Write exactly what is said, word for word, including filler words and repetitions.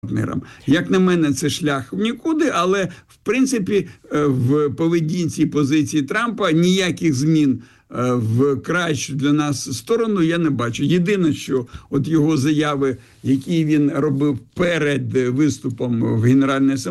партнерам. Як на мене, це шлях в нікуди, але, в принципі, в поведінці і позиції Трампа ніяких змін в кращу для нас сторону я не бачу. Єдине, що от його заяви, які він робив перед виступом в Генеральній асамблеї,